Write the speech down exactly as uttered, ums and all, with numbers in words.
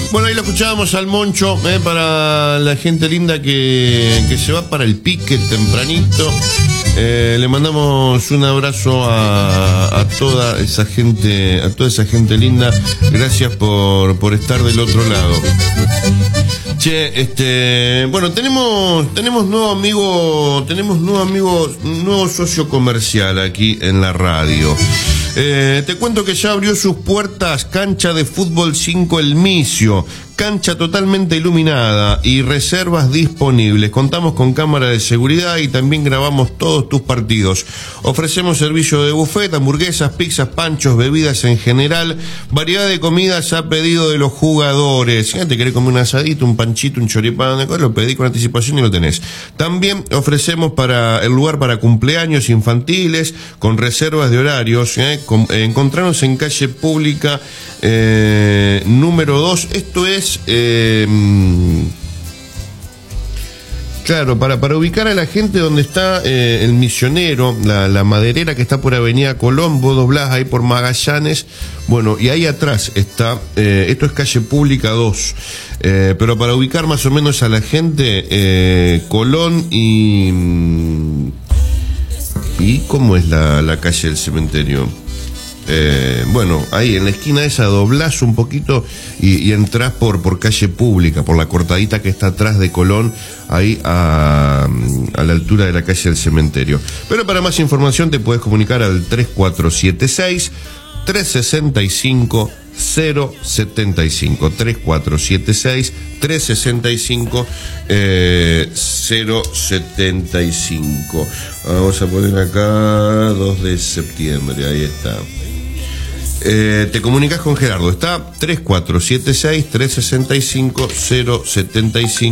Bueno, ahí lo escuchábamos al Moncho, eh, para la gente linda que, que se va para el pique tempranito. Eh, le mandamos un abrazo a, a toda esa gente, a toda esa gente linda. Gracias por, por estar del otro lado. Che, este, bueno, tenemos, tenemos nuevo amigo, tenemos nuevo amigo, nuevo socio comercial aquí en la radio. Eh, te cuento que ya abrió sus puertas Cancha de Fútbol cinco El Micio. Cancha totalmente iluminada y reservas disponibles. Contamos con cámara de seguridad y también grabamos todos tus partidos. Ofrecemos servicio de buffet, hamburguesas, pizzas, panchos, bebidas en general. Variedad de comidas a pedido de los jugadores. Si te querés comer un asadito, un panchito, un choripán, lo pedí con anticipación y lo tenés. También ofrecemos para el lugar para cumpleaños infantiles con reservas de horarios. ¿eh? Con, eh, encontrarnos en calle pública eh, número dos. Esto es Eh, claro, para, para ubicar a la gente donde está eh, el Misionero, la, la maderera que está por Avenida Colón, vos doblás ahí por Magallanes, bueno, y ahí atrás está, eh, esto es calle pública dos, eh, pero para ubicar más o menos a la gente, eh, Colón y... ¿Y cómo es la, la calle del cementerio? Eh, bueno, ahí en la esquina esa doblás un poquito y, y entrás por, por calle pública, por la cortadita que está atrás de Colón, ahí a, a la altura de la calle del cementerio. Pero para más información te puedes comunicar al tres cuatro siete seis, tres seis cinco, cero siete cinco, tres cuatro siete seis, tres seis cinco, cero siete cinco. Vamos a poner acá dos de septiembre, ahí está. Eh, te comunicas con Gerardo, está tres cuatro siete seis, tres seis cinco, cero siete cinco.